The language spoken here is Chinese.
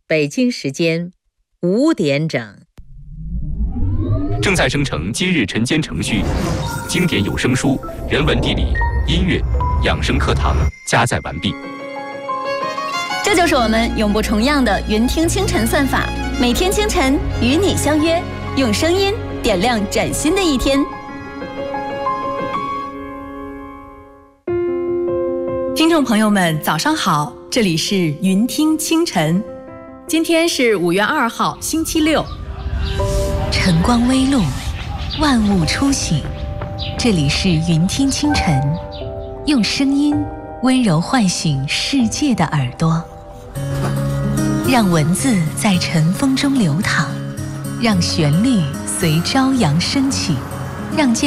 北京时间5点整。 正在生成今日晨间程序，经典有声书、人文地理、音乐、养生课堂加载完毕。 这就是我们永不重样的云听清晨算法，每天清晨与你相约，用声音点亮崭新的一天。 听众朋友们，早上好，这里是云听清晨。今天是5月2号，星期六。 晨光微露，万物初醒。这里是云听清晨，用声音温柔唤醒世界的耳朵，让文字在晨风中流淌，让旋律随朝阳升起，让